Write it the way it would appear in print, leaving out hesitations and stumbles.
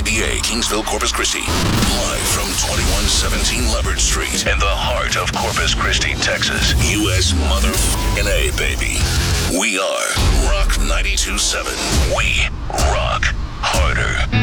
KBBA, Kingsville, Corpus Christi. Live from 2117 Leopard Street in the heart of Corpus Christi, Texas. U.S. motherfucking A, baby. We are Rock 92.7. We rock harder.